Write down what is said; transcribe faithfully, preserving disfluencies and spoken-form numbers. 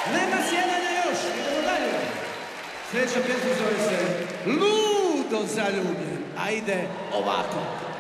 Nema sjedanja još, idemo dalje. Sljedeća pjesma zove se Ludo zaljubljen, a ide ovako.